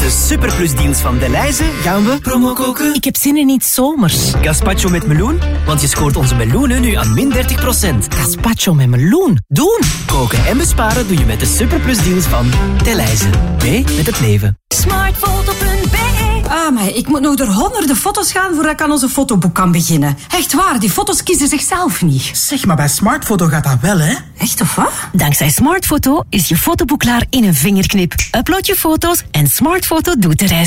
de superplusdeals van Delhaize gaan we promo koken. Ik heb zin in iets zomers. Gazpacho met meloen, want je scoort onze meloenen nu aan min 30%. Gazpacho met meloen. Doen! Koken en besparen doe je met de superplusdeals van Delhaize. Mee met het leven. Smartfoto.be. Maar ik moet nog door honderden foto's gaan voordat ik aan onze fotoboek kan beginnen. Echt waar, die foto's kiezen zichzelf niet. Zeg, maar bij Smartfoto gaat dat wel, hè? Echt of wat? Dankzij Smartfoto is je fotoboek klaar in een vingerknip. Upload je foto's en Smartfoto doet de rest.